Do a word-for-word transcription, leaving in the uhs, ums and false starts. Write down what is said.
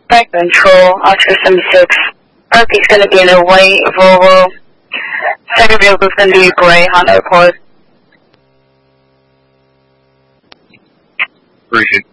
Back control, Oscar seventy-six. He's going to be in a white Volvo. Second vehicle is going to be gray Honda Accord. Appreciate it.